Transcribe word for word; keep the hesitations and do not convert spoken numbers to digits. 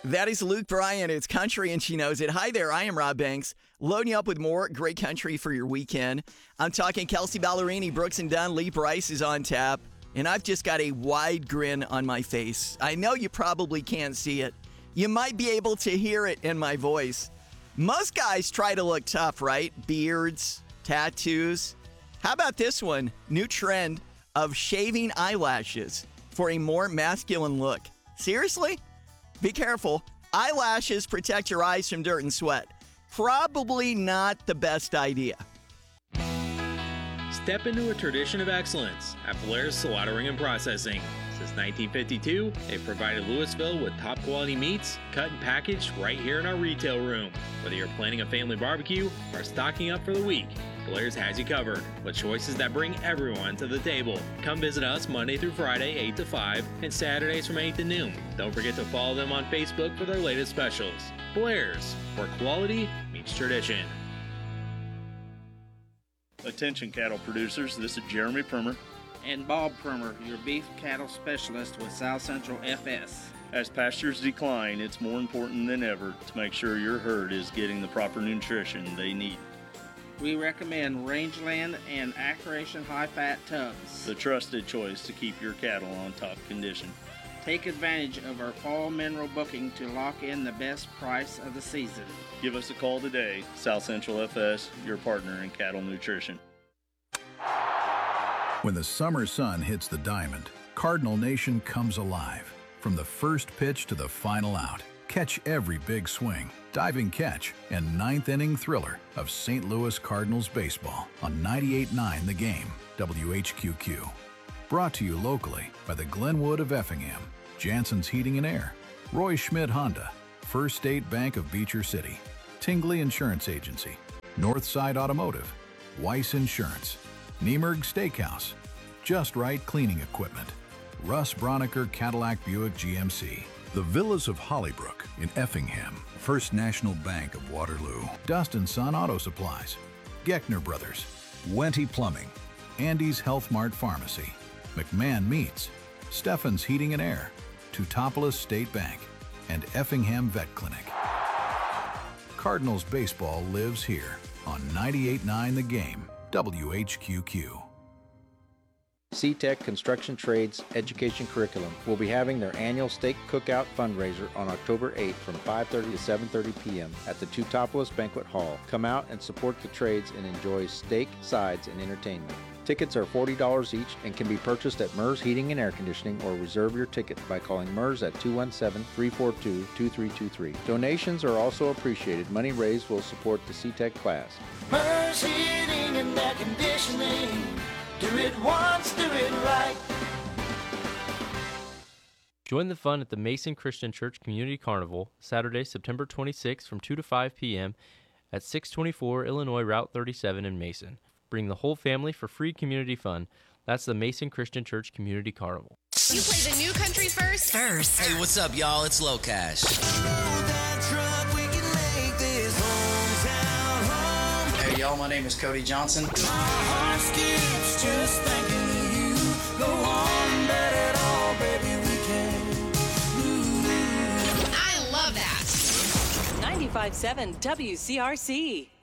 That is Luke Bryan. It's country and she knows it. Hi there, I am Rob Banks, loading you up with more great country for your weekend. I'm talking Kelsea Ballerini, Brooks and Dunn, Lee Brice is on tap, and I've just got a wide grin on my face. I know you probably can't see it. You might be able to hear it in my voice. Most guys try to look tough, right? Beards, tattoos. How about this one? New trend of shaving eyelashes for a more masculine look. Seriously? Be careful. Eyelashes protect your eyes from dirt and sweat. Probably not the best idea. Step into a tradition of excellence at Blair's Slaughtering and Processing. Since nineteen fifty-two, they've provided Louisville with top quality meats, cut and packaged right here in our retail room. Whether you're planning a family barbecue or stocking up for the week, Blair's has you covered, with choices that bring everyone to the table. Come visit us Monday through Friday, eight to five, and Saturdays from eight to noon. Don't forget to follow them on Facebook for their latest specials. Blair's, where quality meets tradition. Attention cattle producers, this is Jeremy Primer. And Bob Primer, your beef cattle specialist with South Central F S. As pastures decline, it's more important than ever to make sure your herd is getting the proper nutrition they need. We recommend Rangeland and Accuracion high-fat tubs. The trusted choice to keep your cattle on top condition. Take advantage of our fall mineral booking to lock in the best price of the season. Give us a call today. South Central F S, your partner in cattle nutrition. When the summer sun hits the diamond, Cardinal Nation comes alive. From the first pitch to the final out, catch every big swing, diving catch, and ninth inning thriller of Saint Louis Cardinals baseball on ninety-eight point nine The Game, W H Q Q. Brought to you locally by the Glenwood of Effingham, Jansen's Heating and Air, Roy Schmidt Honda, First State Bank of Beecher City, Tingley Insurance Agency, Northside Automotive, Weiss Insurance, Niemerg Steakhouse, Just Right Cleaning Equipment, Russ Broniker Cadillac Buick G M C, the Villas of Hollybrook in Effingham, First National Bank of Waterloo, Dust and Son Auto Supplies, Geckner Brothers, Wenty Plumbing, Andy's Health Mart Pharmacy, McMahon Meats, Steffen's Heating and Air, Teutopolis State Bank, and Effingham Vet Clinic. Cardinals baseball lives here on ninety-eight point nine The Game, W H Q Q. C-Tech Construction Trades Education Curriculum will be having their annual Steak Cookout fundraiser on October eighth from five thirty to seven thirty p.m. at the Teutopolis Banquet Hall. Come out and support the trades and enjoy steak, sides, and entertainment. Tickets are forty dollars each and can be purchased at Mers Heating and Air Conditioning or reserve your ticket by calling Mers at two one seven, three four two, two three two three. Donations are also appreciated. Money raised will support the C-Tech class. Mers Heating and Air Conditioning. Do it once, do it right. Join the fun at the Mason Christian Church Community Carnival, Saturday, September twenty-sixth from two to five p.m. at six twenty-four Illinois Route thirty-seven in Mason. Bring the whole family for free community fun. That's the Mason Christian Church Community Carnival. You play the new country first? First. Hey, what's up, y'all? It's Low Cash. Hey, y'all, my name is Cody Johnson. My heart skips just thinking of you. Go on, bet it all, baby, we can. I love that. ninety-five point seven W C R C.